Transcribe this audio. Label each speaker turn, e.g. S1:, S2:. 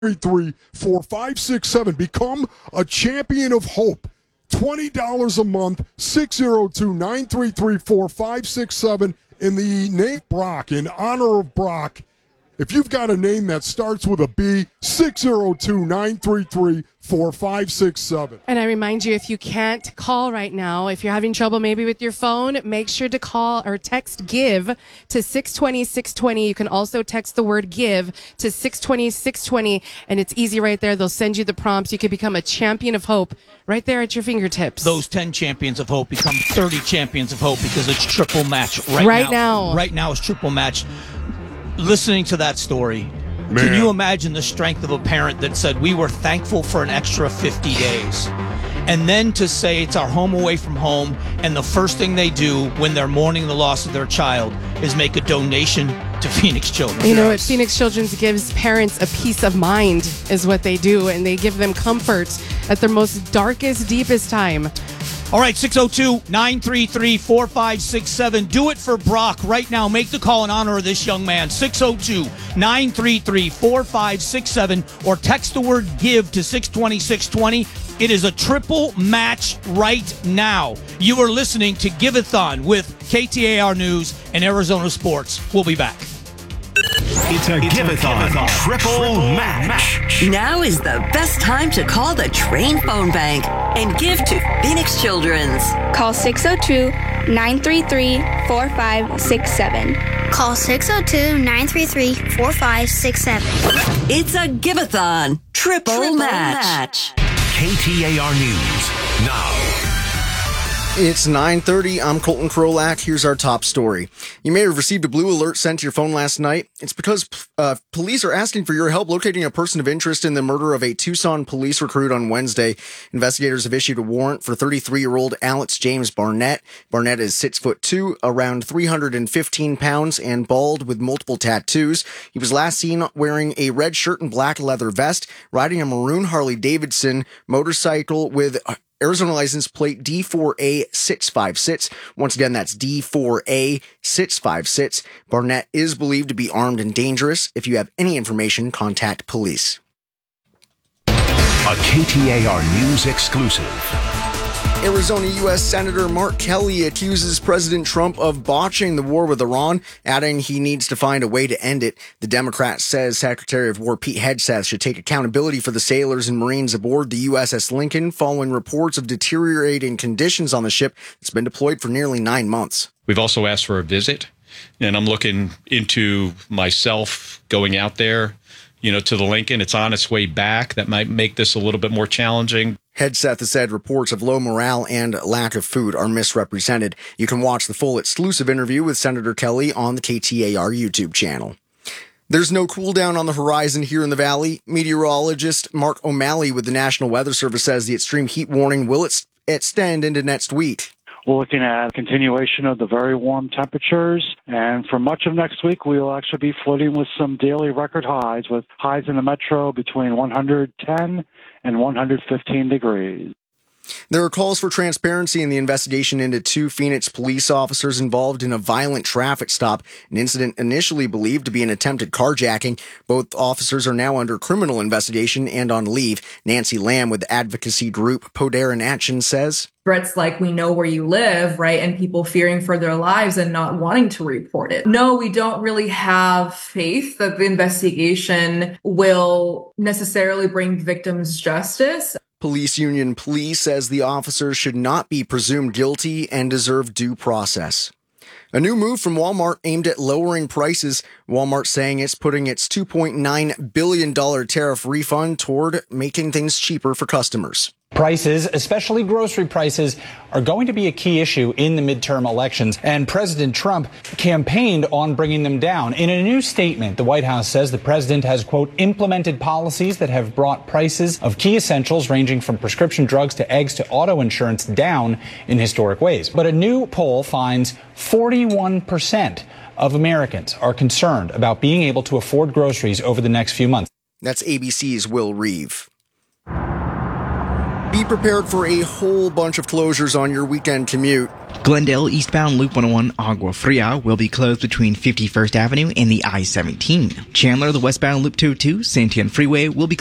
S1: 933-4567. Become a champion of hope. $20 a month, 602-933-4567. In the name Brock, in honor of Brock. If you've got a name that starts with a B, 602-933-4567.
S2: And I remind you, if you can't call right now, if you're having trouble maybe with your phone, make sure to call or text GIVE to 620-620. You can also text the word GIVE to 620-620, and it's easy right there. They'll send you the prompts. You can become a champion of hope right there at your fingertips.
S3: Those 10 champions of hope become 30 champions of hope because it's triple match right now. Right now it's triple match. Listening to that story, can you imagine the strength of a parent that said, we were thankful for an extra 50 days? And then to say it's our home away from home, and the first thing they do when they're mourning the loss of their child is make a donation to Phoenix Children's.
S2: You know what? Phoenix Children's gives parents a peace of mind is what they do, and they give them comfort at their most darkest, deepest time.
S3: All right, 602-933-4567. Do it for Brock right now. Make the call in honor of this young man. 602-933-4567 or text the word GIVE to 620-620. It is a triple match right now. You are listening to Give-A-Thon with KTAR News and Arizona Sports. We'll be back.
S4: It's a Give-A-Thon triple match.
S5: Now is the best time to call the Train Phone Bank and give to Phoenix Children's.
S6: Call 602-933-4567.
S7: Call 602-933-4567.
S5: It's a Give-A-Thon triple match.
S4: KTAR News now.
S8: It's 9:30. I'm Colton Krolak. Here's our top story. You may have received a blue alert sent to your phone last night. It's because police are asking for your help locating a person of interest in the murder of a Tucson police recruit on Wednesday. Investigators have issued a warrant for 33-year-old Alex James Barnett. Barnett is 6'2", around 315 pounds, and bald with multiple tattoos. He was last seen wearing a red shirt and black leather vest, riding a maroon Harley-Davidson motorcycle with Arizona license plate D4A656. Once again, that's D4A656. Barnett is believed to be armed and dangerous. If you have any information, contact police.
S4: A KTAR News exclusive.
S8: Arizona U.S. Senator Mark Kelly accuses President Trump of botching the war with Iran, adding he needs to find a way to end it. The Democrat says Secretary of War Pete Hegseth should take accountability for the sailors and Marines aboard the USS Lincoln following reports of deteriorating conditions on the ship that's been deployed for nearly 9 months.
S9: We've also asked for a visit, and I'm looking into myself going out there, to the Lincoln. It's on its way back. That might make this a little bit more challenging.
S8: Hegseth has said reports of low morale and lack of food are misrepresented. You can watch the full exclusive interview with Senator Kelly on the KTAR YouTube channel. There's no cool down on the horizon here in the Valley. Meteorologist Mark O'Malley with the National Weather Service says the extreme heat warning will extend into next week.
S10: We're looking at a continuation of the very warm temperatures, and for much of next week, we will actually be flirting with some daily record highs, with highs in the metro between 110 and 115 degrees.
S8: There are calls for transparency in the investigation into 2 Phoenix police officers involved in a violent traffic stop, an incident initially believed to be an attempted carjacking. Both officers are now under criminal investigation and on leave. Nancy Lamb with the advocacy group Poder in Action says,
S11: threats like we know where you live, right? And people fearing for their lives and not wanting to report it. No, we don't really have faith that the investigation will necessarily bring victims justice.
S8: Police Union Police says the officers should not be presumed guilty and deserve due process. A new move from Walmart aimed at lowering prices. Walmart saying it's putting its $2.9 billion tariff refund toward making things cheaper for customers.
S12: Prices, especially grocery prices, are going to be a key issue in the midterm elections, and President Trump campaigned on bringing them down. In a new statement, the White House says the president has, quote, implemented policies that have brought prices of key essentials ranging from prescription drugs to eggs to auto insurance down in historic ways. But a new poll finds 41% of Americans are concerned about being able to afford groceries over the next few months.
S8: That's ABC's Will Reeve. Be prepared for a whole bunch of closures on your weekend commute.
S6: Glendale eastbound Loop 101 Agua Fria will be closed between 51st Avenue and the I-17. Chandler, the westbound Loop 202 Santiam Freeway will be